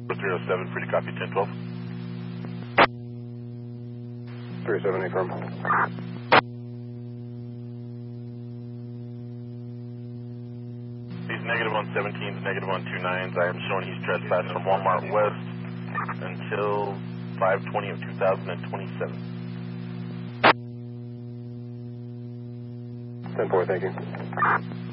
307, free to copy 1012. 307, affirm. He's negative on 17s, negative on 29s. I am showing he's trespassed from Walmart West until 5/20 of 2027. 10-4, thank you.